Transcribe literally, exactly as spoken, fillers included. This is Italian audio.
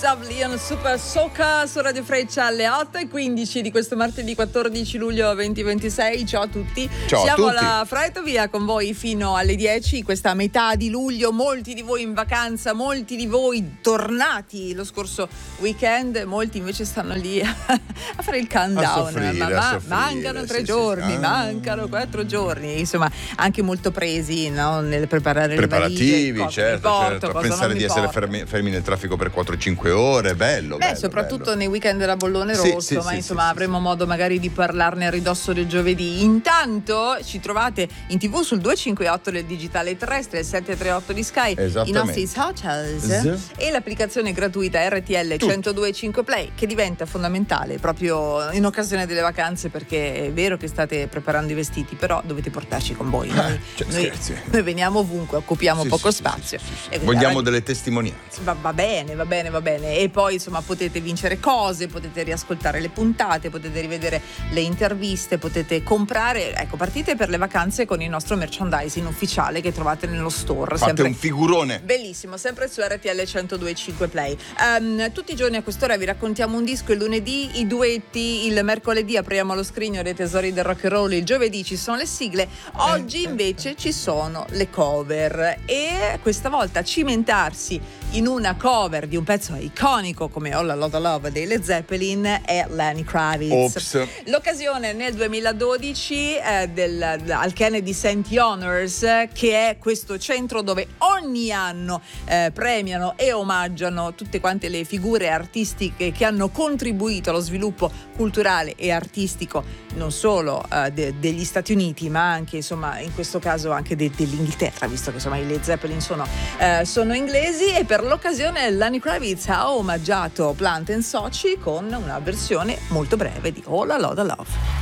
Up, Leon Super Soca su Radio Freccia alle otto e quindici di questo martedì quattordici luglio duemilaventisei. Ciao a tutti. Ciao Siamo a tutti. alla Fretovia con voi fino alle dieci, questa metà di luglio, molti di voi in vacanza, molti di voi tornati lo scorso weekend, molti invece stanno lì a, a fare il countdown. A soffrire, ma, a ma soffrire, mancano tre sì, giorni, sì. Ah. mancano quattro giorni, insomma anche molto presi, no? Nel preparare preparativi, le valigie, cosa certo, mi porto, certo. A cosa pensare non di mi essere porto. fermi, fermi nel traffico per quattro cinque ore, bello. Beh, bello, soprattutto bello. nei weekend della Bollone Sì, Rosso, sì, ma sì, insomma sì, avremo sì. modo magari di parlarne a ridosso del giovedì. Intanto ci trovate in tv sul duecentocinquantotto del digitale terrestre, il settecentotrentotto di Sky, i nostri socials Sì. e l'applicazione gratuita R T L centodue e cinque Play, che diventa fondamentale proprio in occasione delle vacanze, perché è vero che state preparando i vestiti, però dovete portarci con voi. Noi, Ah, cioè, noi, scherzi. noi veniamo ovunque, occupiamo Sì, poco sì, sì, spazio. sì, sì, sì. E quindi Vogliamo la- delle testimonianze. Va, va bene, va bene, va bene. E poi insomma potete vincere cose, potete riascoltare le puntate, potete rivedere le interviste, potete comprare. Ecco, partite per le vacanze con il nostro merchandising ufficiale che trovate nello store. Fate sempre un figurone. bellissimo, sempre su R T L centodue e cinque Play. Um, tutti i giorni a quest'ora vi raccontiamo un disco, il lunedì i duetti, il mercoledì apriamo lo scrigno dei tesori del rock and roll, il giovedì ci sono le sigle, oggi invece ci sono le cover e questa volta cimentarsi in una cover di un pezzo iconico come All a Lot of Love dei Led Zeppelin è Lenny Kravitz. Ops. L'occasione nel duemiladodici eh, del, al Kennedy Center Honors, eh, che è questo centro dove ogni anno eh, premiano e omaggiano tutte quante le figure artistiche che hanno contribuito allo sviluppo culturale e artistico non solo eh, de- degli Stati Uniti, ma anche insomma in questo caso anche de- dell'Inghilterra, visto che insomma i Led Zeppelin sono, eh, sono inglesi. E per l'occasione Lenny Kravitz ha omaggiato Plant and Sochi con una versione molto breve di All a Lot of Love.